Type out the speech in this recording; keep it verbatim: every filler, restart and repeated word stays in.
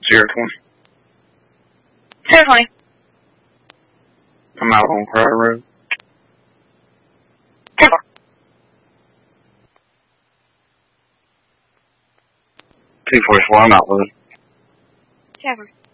Sierra twenty. Sierra twenty. I'm out on Crowder Road. ten four. two forty-four, I'm out with it. Seven.